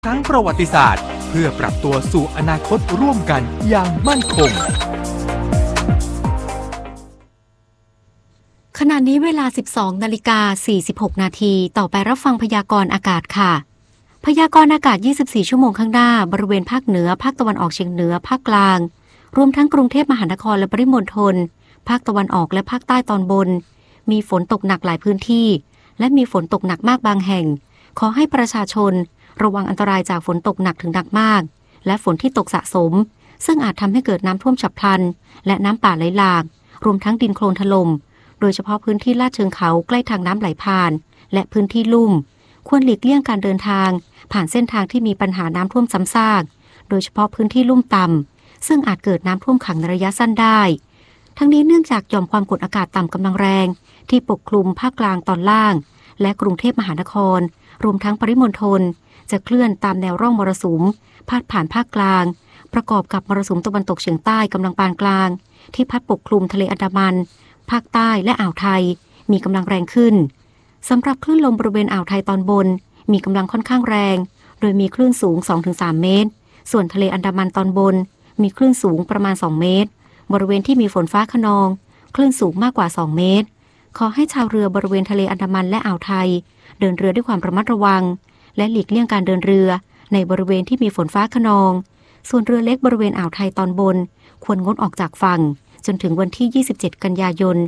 ครั้งประวัติศาสตร์เพื่อปรับตัวสู่อนาคตร่วมกันอย่างมั่นคงขณะนี้เวลา 12:46 นาทีต่อไปรับฟังพยากรณ์อากาศค่ะพยากรณ์อากาศ 24 ชั่วโมงข้างหน้าบริเวณภาคเหนือภาคตะวันออกเฉียงเหนือภาคกลางรวมทั้งกรุงเทพมหานครและปริมณฑลภาคตะวันออกและภาคใต้ตอนบนมีฝนตกหนักหลายพื้นที่และมีฝนตกหนักมากบางแห่งขอให้ประชาชนระวังอันตรายจากฝนตกหนักถึงหนักมากและฝนที่ตกสะสมซึ่งอาจทำให้เกิดน้ำท่วมฉับพลันและน้ำป่าไหลหลากรวมทั้งดินโคลนถล่มโดยเฉพาะพื้นที่ลาดเชิงเขาใกล้ทางน้ำไหลผ่านและพื้นที่ลุ่มควรหลีกเลี่ยงการเดินทางผ่านเส้นทางที่มีปัญหาน้ำท่วมซ้ำซากโดยเฉพาะพื้นที่ลุ่มต่ำซึ่งอาจเกิดน้ำท่วมขังในระยะสั้นได้ทั้งนี้เนื่องจากหย่อมความกดอากาศต่ำกำลังแรงที่ปกคลุมภาคกลางตอนล่างและกรุงเทพมหานครรวมทั้งปริมณฑลจะเคลื่อนตามแนวร่องมรสุมพาดผ่านภาคกลางประกอบกับมรสุมตะวันตกเฉียงใต้กำลังปานกลางที่พัดปกคลุมทะเลอันดามันภาคใต้และอ่าวไทยมีกำลังแรงขึ้นสำหรับคลื่นลมบริเวณอ่าวไทยตอนบนมีกำลังค่อนข้างแรงโดยมีคลื่นสูง 2-3 เมตรส่วนทะเลอันดามันตอนบนมีคลื่นสูงประมาณ2 เมตรบริเวณที่มีฝนฟ้าคะนองคลื่นสูงมากกว่า2 เมตรขอให้ชาวเรือบริเวณทะเลอันดามันและอ่าวไทยเดินเรือด้วยความระมัดระวังและหลีกเลี่ยงการเดินเรือในบริเวณที่มีฝนฟ้าคะนองส่วนเรือเล็กบริเวณอ่าวไทยตอนบนควรงดออกจากฝั่งจนถึงวันที่ 27 กันยายน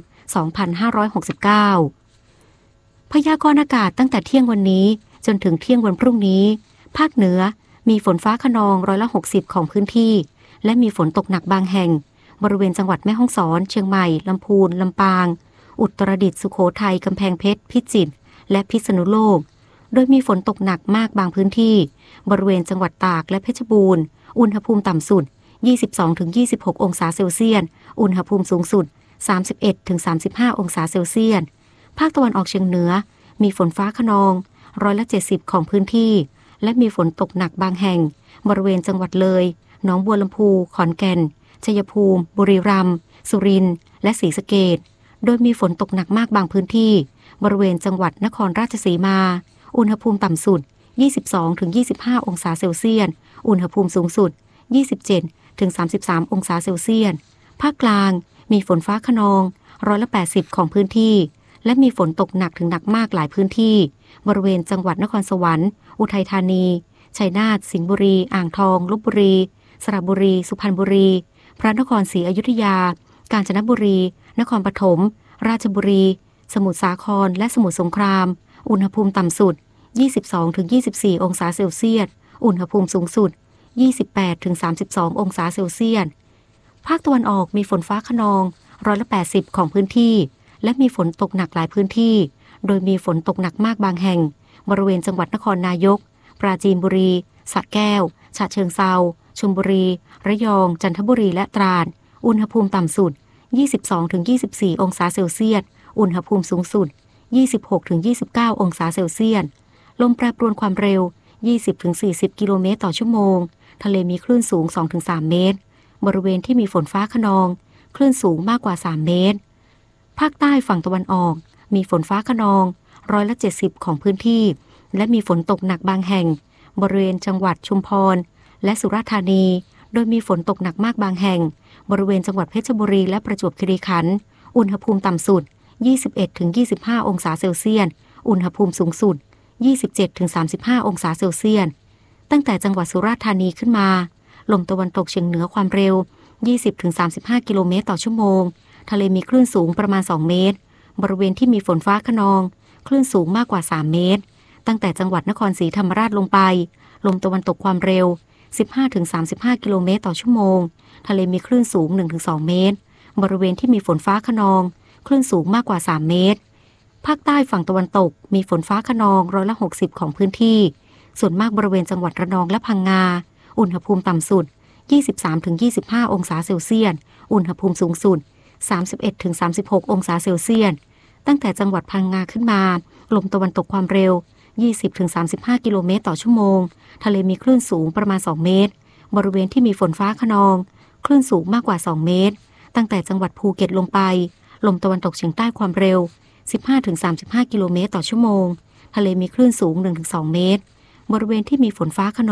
2569 พยากรณ์อากาศตั้งแต่เที่ยงวันนี้จนถึงเที่ยงวันพรุ่งนี้ภาคเหนือมีฝนฟ้าคะนอง60%ของพื้นที่และมีฝนตกหนักบางแห่งบริเวณจังหวัดแม่ฮ่องสอนเชียงใหม่ลำพูนลำปางอุตรดิตถ์สุโขทัยกำแพงเพชรพิจิตรและพิษณุโลกโดยมีฝนตกหนักมากบางพื้นที่บริเวณจังหวัดตากและเพชรบูรณ์อุณหภูมิต่ำสุด 22-26 องศาเซลเซียสอุณหภูมิสูงสุด 31-35 องศาเซลเซียสภาคตะวันออกเฉียงเหนือมีฝนฟ้าคะนอง70%ของพื้นที่และมีฝนตกหนักบางแห่งบริเวณจังหวัดเลยหนองบัวลำพูขอนแก่นชัยภูมิบุรีรัมย์สุรินทร์และศรีสะเกษโดยมีฝนตกหนักมากบางพื้นที่บริเวณจังหวัดนครราชสีมาอุณหภูมิต่ำสุด 22-25 องศาเซลเซียสอุณหภูมิสูงสุด 27-33 องศาเซลเซียสภาคกลางมีฝนฟ้าคะนอง80%ของพื้นที่และมีฝนตกหนักถึงหนักมากหลายพื้นที่บริเวณจังหวัดนครสวรรค์อุทัยธานีชัยนาทสิงห์บุรีอ่างทองลพบุรีสระบุรีสุพรรณบุรีพระนครศรีอยุธยากาญจนบุรีนครปฐมราชบุรีสมุทรสาครและสมุทรสงครามอุณหภูมิต่ำสุด 22-24 องศาเซลเซียสอุณหภูมิสูงสุด 28-32 องศาเซลเซียสภาคตะวันออกมีฝนฟ้าคะนอง80%ของพื้นที่และมีฝนตกหนักหลายพื้นที่โดยมีฝนตกหนักมากบางแห่งบริเวณจังหวัดนครนายกปราจีนบุรีสระแก้วฉะเชิงเทราชลบุรีระยองจันทบุรีและตราดอุณหภูมิต่ำสุด 22-24 องศาเซลเซียสอุณหภูมิสูงสุด 26-29 องศาเซลเซียสลมแปรปรวนความเร็ว 20-40 กิโลเมตรต่อชั่วโมงทะเลมีคลื่นสูง 2-3 เมตรบริเวณที่มีฝนฟ้าคะนองคลื่นสูงมากกว่า3 เมตรภาคใต้ฝั่งตะวันออกมีฝนฟ้าคะนอง70%ของพื้นที่และมีฝนตกหนักบางแห่งบริเวณจังหวัดชุมพรและสุราษฎร์ธานีโดยมีฝนตกหนักมากบางแห่งบริเวณจังหวัดเพชรบุรีและประจวบคีรีขันธ์อุณหภูมิต่ำสุด 21-25 องศาเซลเซียสอุณหภูมิสูงสุด 27-35 องศาเซลเซียสตั้งแต่จังหวัดสุราษฎร์ธานีขึ้นมาลมตะวันตกเฉียงเหนือความเร็ว 20-35 กิโลเมตรต่อชั่วโมงทะเลมีคลื่นสูงประมาณ2 เมตรบริเวณที่มีฝนฟ้าคะนองคลื่นสูงมากกว่า3 เมตรตั้งแต่จังหวัดนครศรีธรรมราชลงไปลมตะวันตกความเร็ว 15-35 กิโลเมตรต่อชั่วโมงทะเลมีคลื่นสูง 1-2 เมตรบริเวณที่มีฝนฟ้าคะนองคลื่นสูงมากกว่า3 เมตรภาคใต้ฝั่งตะวันตกมีฝนฟ้าคะนอง60%ของพื้นที่ส่วนมากบริเวณจังหวัดระนองและพังงาอุณหภูมิต่ำสุด 23-25 องศาเซลเซียสอุณหภูมิสูงสุด 31-36 องศาเซลเซียสตั้งแต่จังหวัดพังงาขึ้นมาลมตะวันตกความเร็ว 20-35 กิโลเมตรต่อชั่วโมงทะเลมีคลื่นสูงประมาณ2 เมตรบริเวณที่มีฝนฟ้าคะนองคลื่นสูงมากกว่า2 เมตรตั้งแต่จังหวัดภูเก็ตลงไปลมตะวันตกเฉียงใต้ความเร็ว 15-35 กิโลเมตรต่อชั่วโมงทะเลมีคลื่นสูง 1-2 เมตรบริเวณที่มีฝนฟ้าคะน